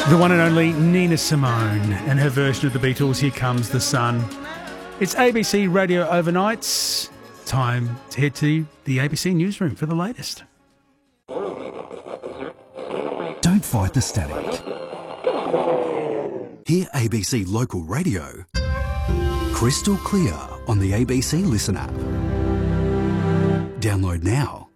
The one and only Nina Simone and her version of the Beatles, Here Comes the Sun. It's ABC Radio Overnights. Time to head to the ABC newsroom for the latest. Don't fight the static. Hear ABC Local Radio crystal clear on the ABC Listen app. Download now.